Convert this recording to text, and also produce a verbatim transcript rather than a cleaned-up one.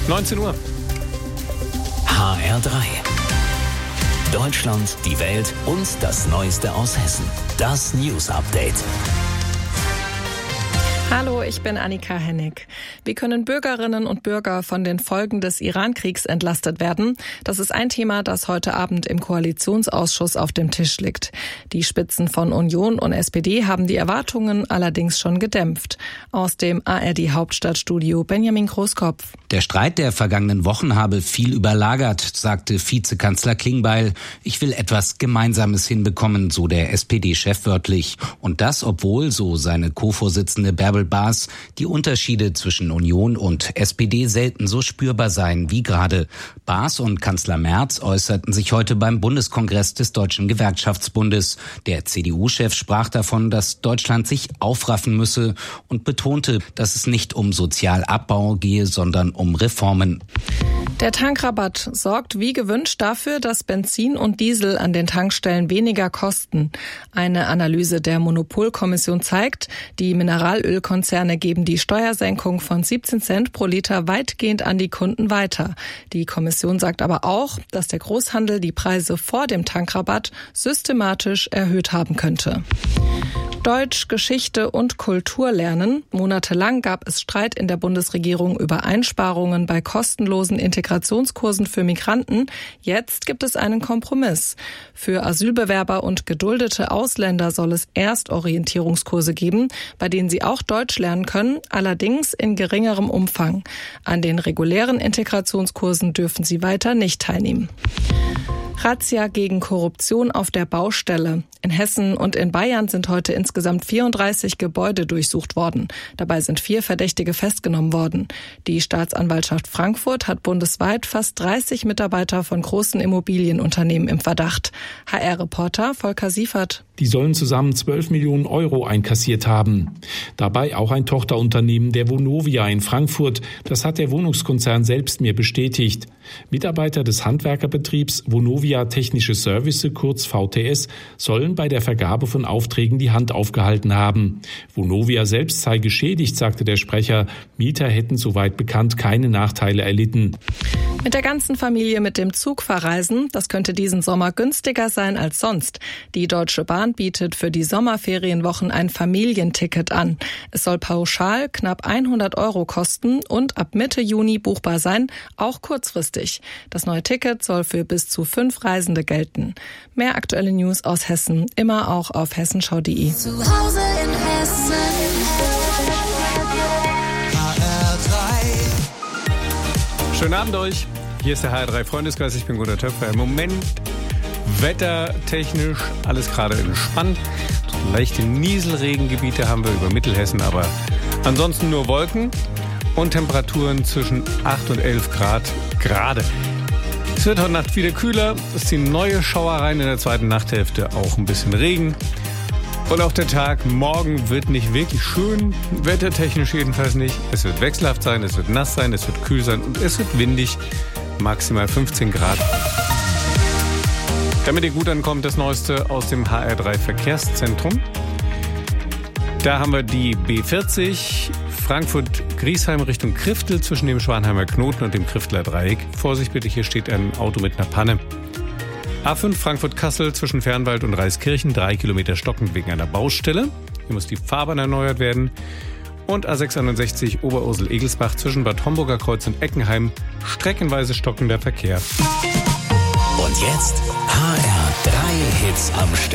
neunzehn Uhr. H R drei. Deutschland, die Welt und das Neueste aus Hessen. Das News Update. Hallo, ich bin Annika Hennig. Wie können Bürgerinnen und Bürger von den Folgen des Iran-Kriegs entlastet werden? Das ist ein Thema, das heute Abend im Koalitionsausschuss auf dem Tisch liegt. Die Spitzen von Union und S P D haben die Erwartungen allerdings schon gedämpft. Aus dem A R D-Hauptstadtstudio Benjamin Großkopf. Der Streit der vergangenen Wochen habe viel überlagert, sagte Vizekanzler Klingbeil. Ich will etwas Gemeinsames hinbekommen, so der S P D-Chef wörtlich. Und das, obwohl, so seine Co-Vorsitzende Bärbel Baas, die Unterschiede zwischen Union und S P D selten so spürbar seien wie gerade. Baas und Kanzler Merz äußerten sich heute beim Bundeskongress des Deutschen Gewerkschaftsbundes. Der C D U-Chef sprach davon, dass Deutschland sich aufraffen müsse und betonte, dass es nicht um Sozialabbau gehe, sondern um Reformen. Der Tankrabatt sorgt wie gewünscht dafür, dass Benzin und Diesel an den Tankstellen weniger kosten. Eine Analyse der Monopolkommission zeigt, die Mineralölkonzerne geben die Steuersenkung von siebzehn Cent pro Liter weitgehend an die Kunden weiter. Die Kommission sagt aber auch, dass der Großhandel die Preise vor dem Tankrabatt systematisch erhöht haben könnte. Deutsch, Geschichte und Kultur lernen. Monatelang gab es Streit in der Bundesregierung über Einsparungen bei kostenlosen Integrationskursen für Migranten. Jetzt gibt es einen Kompromiss. Für Asylbewerber und geduldete Ausländer soll es Erstorientierungskurse geben, bei denen sie auch Deutsch lernen können, allerdings in geringerem Umfang. An den regulären Integrationskursen dürfen sie weiter nicht teilnehmen. Razzia gegen Korruption auf der Baustelle. In Hessen und in Bayern sind heute insgesamt vierunddreißig Gebäude durchsucht worden. Dabei sind vier Verdächtige festgenommen worden. Die Staatsanwaltschaft Frankfurt hat bundesweit fast dreißig Mitarbeiter von großen Immobilienunternehmen im Verdacht. H R-Reporter Volker Siefert. Die sollen zusammen zwölf Millionen Euro einkassiert haben. Dabei auch ein Tochterunternehmen der Vonovia in Frankfurt. Das hat der Wohnungskonzern selbst mir bestätigt. Mitarbeiter des Handwerkerbetriebs Vonovia Technische Service, kurz V T S, sollen bei der Vergabe von Aufträgen die Hand aufgehalten haben. Vonovia selbst sei geschädigt, sagte der Sprecher. Mieter hätten soweit bekannt keine Nachteile erlitten. Mit der ganzen Familie mit dem Zug verreisen, das könnte diesen Sommer günstiger sein als sonst. Die Deutsche Bahn bietet für die Sommerferienwochen ein Familienticket an. Es soll pauschal knapp hundert Euro kosten und ab Mitte Juni buchbar sein, auch kurzfristig. Das neue Ticket soll für bis zu fünf Reisende gelten. Mehr aktuelle News aus Hessen, immer auch auf hessenschau punkt de. Zu Hause in Hessen. H R drei. Schönen Abend euch. Hier ist der H R drei Freundeskreis. Ich bin Gunnar Töpfer. Im Moment wettertechnisch alles gerade entspannt. Leichte Nieselregengebiete haben wir über Mittelhessen, aber ansonsten nur Wolken und Temperaturen zwischen acht und elf Grad gerade. Es wird heute Nacht wieder kühler. Es ziehen neue Schauer rein, in der zweiten Nachthälfte auch ein bisschen Regen. Und auch der Tag morgen wird nicht wirklich schön, wettertechnisch jedenfalls nicht. Es wird wechselhaft sein, es wird nass sein, es wird kühl sein und es wird windig, maximal fünfzehn Grad. Damit ihr gut ankommt, das Neueste aus dem H R drei Verkehrszentrum. Da haben wir die B vierzig Frankfurt-Griesheim Richtung Kriftel zwischen dem Schwanheimer Knoten und dem Kriftler Dreieck. Vorsicht bitte, hier steht ein Auto mit einer Panne. A fünf Frankfurt-Kassel zwischen Fernwald und Reiskirchen, drei Kilometer stockend wegen einer Baustelle. Hier muss die Fahrbahn erneuert werden. Und A sechshundertsechzig Oberursel-Egelsbach zwischen Bad Homburger Kreuz und Eckenheim, streckenweise stockender Verkehr. Und jetzt H R drei Hits am Stück.